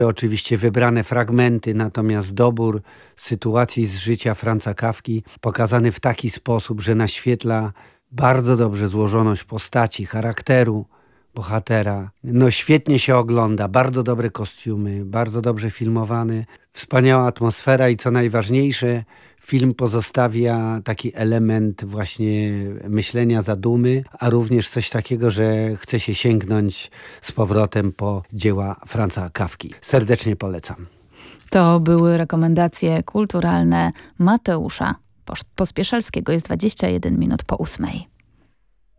Oczywiście wybrane fragmenty, natomiast dobór sytuacji z życia Franza Kafki pokazany w taki sposób, że naświetla bardzo dobrze złożoność postaci, charakteru bohatera. Świetnie się ogląda, bardzo dobre kostiumy, bardzo dobrze filmowany, wspaniała atmosfera i co najważniejsze, film pozostawia taki element właśnie myślenia, zadumy, a również coś takiego, że chce się sięgnąć z powrotem po dzieła Franza Kafki. Serdecznie polecam. To były rekomendacje kulturalne Mateusza Pospieszalskiego. Jest 21 minut po 8.